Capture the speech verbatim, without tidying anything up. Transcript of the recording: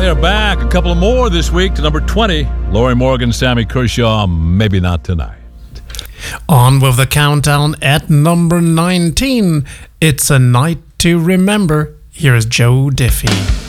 They are back. A couple more this week to number twenty. Lorrie Morgan, Sammy Kershaw, Maybe Not Tonight. On with the countdown at number nineteen. It's a Night to Remember. Here's Joe Diffie.